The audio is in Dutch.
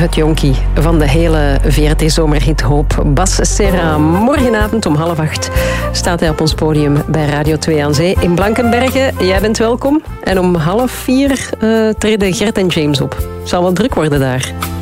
het jonkie van de hele VRT-zomerhithoop. Bas Serra. Morgenavond om 7:30 staat hij op ons podium bij Radio 2 aan Zee in Blankenberge. Jij bent welkom. En om 3:30 treden Gert en James op. Het zal wel druk worden daar.